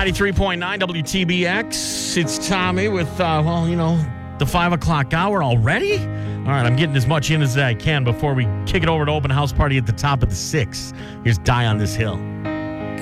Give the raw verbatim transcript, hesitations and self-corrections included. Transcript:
ninety-three point nine W T B X. It's Tommy with, uh, well, you know, the five o'clock hour already? All right, I'm getting as much in as I can before we kick it over to open house party at the top of the six. Here's Die on This Hill.